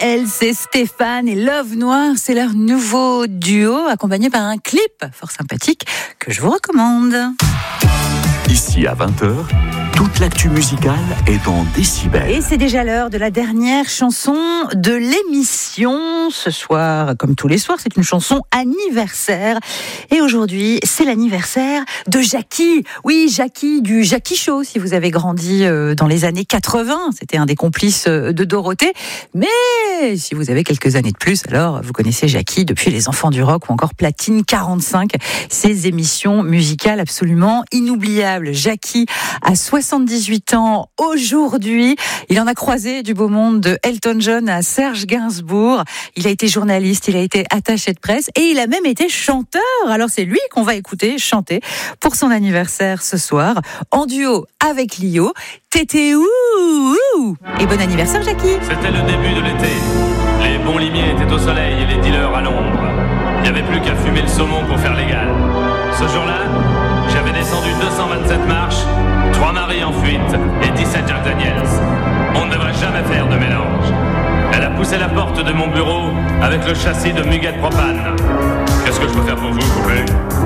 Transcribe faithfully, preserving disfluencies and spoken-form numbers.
elle, c'est Stéphane et Love Noir, c'est leur nouveau duo accompagné par un clip fort sympathique que je vous recommande. Ici à vingt heures, toute l'actu musicale est en décibels. Et c'est déjà l'heure de la dernière chanson de l'émission. Ce soir, comme tous les soirs, c'est une chanson anniversaire. Et aujourd'hui, c'est l'anniversaire de Jackie. Oui, Jackie du Jackie Show, si vous avez grandi dans les années quatre-vingts. C'était un des complices de Dorothée. Mais si vous avez quelques années de plus, alors vous connaissez Jackie depuis Les Enfants du Rock ou encore Platine quarante-cinq. Ces émissions musicales absolument inoubliables. Jackie a soixante-dix-huit ans aujourd'hui. Il en a croisé du beau monde, de Elton John à Serge Gainsbourg. Il a été journaliste, il a été attaché de presse et il a même été chanteur. Alors c'est lui qu'on va écouter chanter pour son anniversaire ce soir, en duo avec Lio. Tété ouh, ouh. Et bon anniversaire Jackie. C'était le début de l'été. Les bons limiers étaient au soleil et les dealers à l'ombre. Il n'y avait plus qu'à fumer le saumon pour faire légal. Ce jour-là, j'avais descendu deux cent vingt-sept marches, trois maris en fuite et dix-sept Jack Daniels. On ne devrait jamais faire de mélange. Elle a poussé la porte de mon bureau avec le châssis de Muguet Propane. Qu'est-ce que je peux faire pour vous, poupée ?